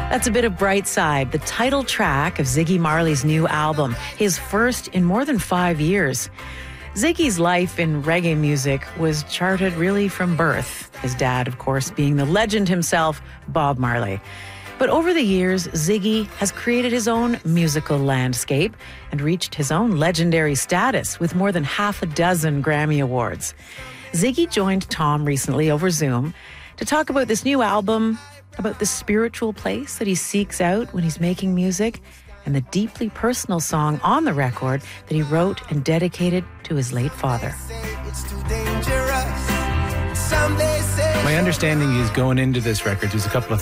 That's a bit of Bright Side, the title track of Ziggy Marley's new album, his first in more than 5 years. Ziggy's life in reggae music was charted really from birth, his dad, of course, being the legend himself, Bob Marley. But over the years, Ziggy has created his own musical landscape and reached his own legendary status with more than half a dozen Grammy Awards. Ziggy joined Tom recently over Zoom to talk about this new album, about the spiritual place that he seeks out when he's making music, and the deeply personal song on the record that he wrote and dedicated to his late father. My understanding is going into this record, there's a couple of